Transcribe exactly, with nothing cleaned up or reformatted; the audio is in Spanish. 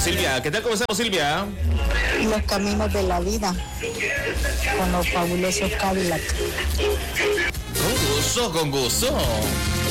Silvia. ¿Qué tal comenzamos, Silvia? Los caminos de la vida con los fabulosos Cadillac. Con gusto, con gusto.